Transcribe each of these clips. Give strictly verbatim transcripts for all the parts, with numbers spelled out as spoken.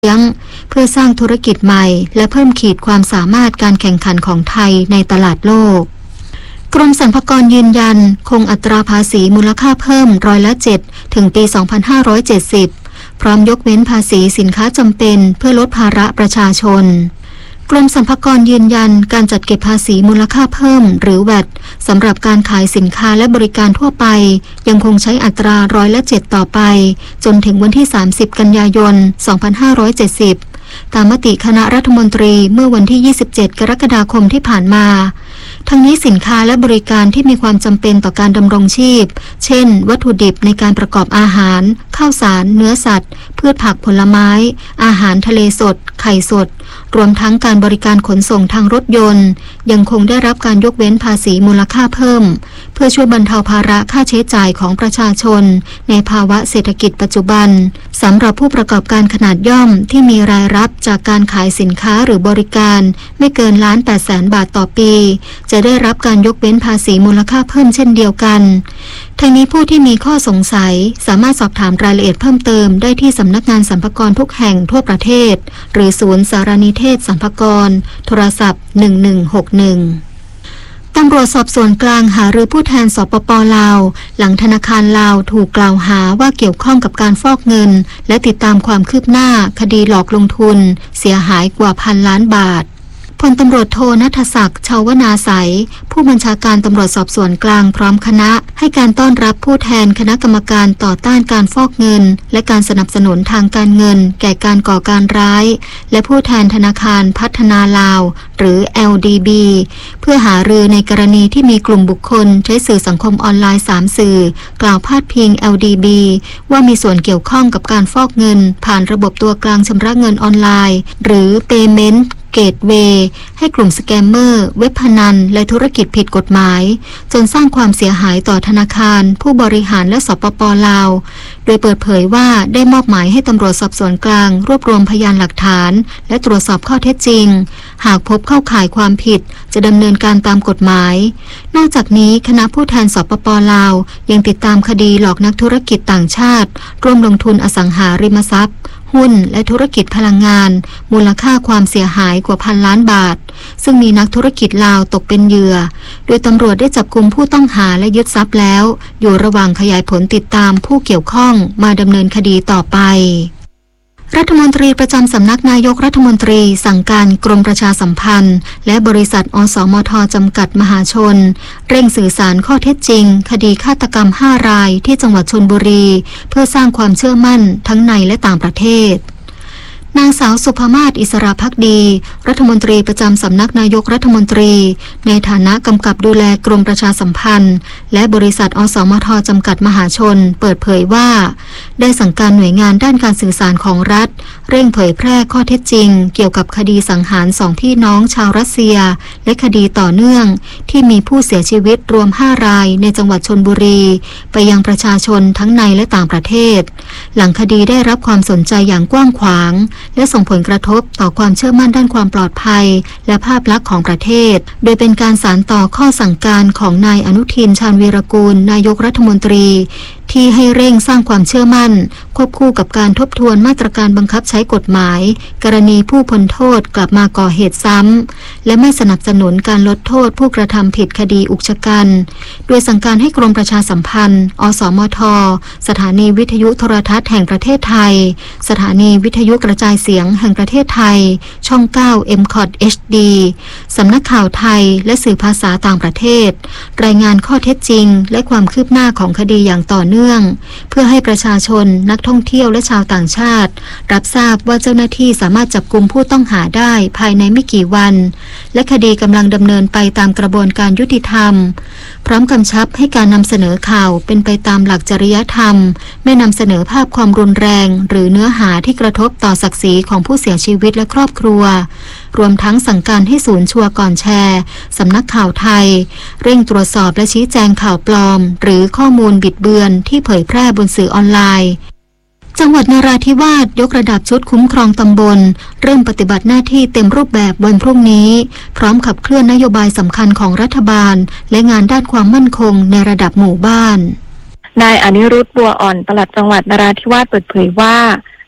เลี้ยงเพื่อสร้างธุรกิจใหม่และเพิ่มขีดความสามารถการแข่งขันของไทยในตลาดโลกกรมสรรพากรยืนยันคงอัตราภาษีมูลค่าเพิ่มร้อยละเจ็ดถึงปี สองพันห้าร้อยเจ็ดสิบ พร้อมยกเว้นภาษีสินค้าจำเป็นเพื่อลดภาระประชาชนกรมสรรพากรยืนยันการจัดเก็บภาษีมูลค่าเพิ่มหรือ แวต สำหรับการขายสินค้าและบริการทั่วไปยังคงใช้อัตราร้อยละเจ็ดต่อไปจนถึงวันที่สามสิบกันยายนสองพันห้าร้อยเจ็ดสิบตามมติคณะรัฐมนตรีเมื่อวันที่ยี่สิบเจ็ดกรกฎาคมที่ผ่านมาทั้งนี้สินค้าและบริการที่มีความจำเป็นต่อการดำรงชีพเช่นวัตถุดิบในการประกอบอาหารข้าวสารเนื้อสัตว์พืชผักผลไม้อาหารทะเลสดไข่สดรวมทั้งการบริการขนส่งทางรถยนต์ยังคงได้รับการยกเว้นภาษีมูลค่าเพิ่มเพื่อช่วยบรรเทาภาระค่าใช้จ่ายของประชาชนในภาวะเศรษฐกิจปัจจุบันสำหรับผู้ประกอบการขนาดย่อมที่มีรายรับจากการขายสินค้าหรือบริการไม่เกินล้านแปดแสนบาทต่อปีจะได้รับการยกเว้นภาษีมูลค่าเพิ่มเช่นเดียวกันทั้งนี้ผู้ที่มีข้อสงสัยสามารถสอบถามรายละเอียดเพิ่มเติมได้ที่สำนักงานสรรพากรทุกแห่งทั่วประเทศหรือศูนย์สารนิเทศสรรพากรโทรศัพท์หนึ่งหนึ่งหกหนึ่งตำรวจสอบสวนกลางหารือผู้แทนสปป.ลาวหลังธนาคารลาวถูกกล่าวหาว่าเกี่ยวข้องกับการฟอกเงินและติดตามความคืบหน้าคดีหลอกลงทุนเสียหายกว่าพันล้านบาทพลตำรวจโทณัฐศักดิ์ ชาวนาใสผู้บัญชาการตำรวจสอบสวนกลางพร้อมคณะให้การต้อนรับผู้แทนคณะกรรมการต่อต้านการฟอกเงินและการสนับสนุนทางการเงินแก่การก่อการร้ายและผู้แทนธนาคารพัฒนาลาวหรือ แอล ดี บี เพื่อหารือในกรณีที่มีกลุ่มบุคคลใช้สื่อสังคมออนไลน์สามสื่อกล่าวพาดพิง แอล ดี บี ว่ามีส่วนเกี่ยวข้องกับการฟอกเงินผ่านระบบตัวกลางชำระเงินออนไลน์หรือ Paymentเกตเวย์ให้กลุ่มสแกมเมอร์เว็บพนันและธุรกิจผิดกฎหมายจนสร้างความเสียหายต่อธนาคารผู้บริหารและสปป.ลาวโดยเปิดเผยว่าได้มอบหมายให้ตำรวจสอบสวนกลางรวบรวมพยานหลักฐานและตรวจสอบข้อเท็จจริงหากพบเข้าข่ายความผิดจะดำเนินการตามกฎหมายนอกจากนี้คณะผู้แทนสปป.ลาวยังติดตามคดีหลอกนักธุรกิจต่างชาติร่วมลงทุนอสังหาริมทรัพย์หุ้นและธุรกิจพลังงานมูลค่าความเสียหายกว่าพันล้านบาทซึ่งมีนักธุรกิจลาวตกเป็นเหยื่อโดยตำรวจได้จับกุมผู้ต้องหาและยึดทรัพย์แล้วอยู่ระหว่างขยายผลติดตามผู้เกี่ยวข้องมาดำเนินคดีต่อไปรัฐมนตรีประจำสำนักนายกรัฐมนตรีสั่งการกรมประชาสัมพันธ์และบริษัทอสมทจำกัดมหาชนเร่งสื่อสารข้อเท็จจริงคดีฆาตกรรมห้ารายที่จังหวัดชลบุรีเพื่อสร้างความเชื่อมั่นทั้งในและต่างประเทศนางสาวสุภมาศอิสระภักดีรัฐมนตรีประจำสำนักนายกรัฐมนตรีในฐานะกำกับดูแลกรมประชาสัมพันธ์และบริษัทอสมทจำกัดมหาชนเปิดเผยว่าได้สั่งการหน่วยงานด้านการสื่อสารของรัฐเร่งเผยแพร่ข้อเท็จจริงเกี่ยวกับคดีสังหารสองพี่น้องชาวรัสเซียและคดีต่อเนื่องที่มีผู้เสียชีวิตรวมห้ารายในจังหวัดชลบุรีไปยังประชาชนทั้งในและต่างประเทศหลังคดีได้รับความสนใจอย่างกว้างขวางและส่งผลกระทบต่อความเชื่อมั่นด้านความปลอดภัยและภาพลักษณ์ของประเทศโดยเป็นการสานต่อข้อสั่งการของนายอนุทินชาญวีรกูลนายกรัฐมนตรีที่ให้เร่งสร้างความเชื่อมั่นควบคู่กับการทบทวนมาตรการบังคับใช้กฎหมายกรณีผู้พ้นโทษกลับมาก่อเหตุซ้ำและไม่สนับสนุนการลดโทษผู้กระทำผิดคดีอุกชะกันโดยสั่งการให้กรมประชาสัมพันธ์อสมทสถานีวิทยุโทรทัศน์แห่งประเทศไทยสถานีวิทยุกระจายเสียงแห่งประเทศไทยช่องเก้า เอ็ม คอท เอช ดี สำนักข่าวไทยและสื่อภาษาต่างประเทศรายงานข้อเท็จจริงและความคืบหน้าของคดีอย่างต่อเนื่องเพื่อให้ประชาชนนักท่องเที่ยวและชาวต่างชาติรับทราบว่าเจ้าหน้าที่สามารถจับกุมผู้ต้องหาได้ภายในไม่กี่วันและคดีกำลังดำเนินไปตามกระบวนการยุติธรรมพร้อมกำชับให้การนำเสนอข่าวเป็นไปตามหลักจริยธรรมไม่นำเสนอภาพความรุนแรงหรือเนื้อหาที่กระทบต่อศักดิ์ศรีของผู้เสียชีวิตและครอบครัวรวมทั้งสั่งการให้ศูนย์ชัวร์ก่อนแชร์สำนักข่าวไทยเร่งตรวจสอบและชี้แจงข่าวปลอมหรือข้อมูลบิดเบือนที่เผยแพร่บนสื่อออนไลน์จังหวัดนราธิวาสยกระดับชุดคุ้มครองตำบลเริ่มปฏิบัติหน้าที่เต็มรูปแบบวันพรุ่งนี้พร้อมขับเคลื่อนนโยบายสำคัญของรัฐบาลและงานด้านความมั่นคงในระดับหมู่บ้านนายอนิรุทธิ์บัวอ่อนปลัดจังหวัดนราธิวาสเปิดเผยว่า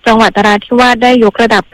จังหวัดนราธิวาสได้ยกระดับ